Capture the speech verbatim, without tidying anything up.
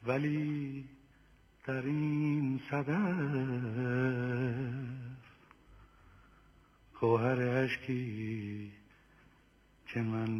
ولی در این صدف گوهر اشکی که من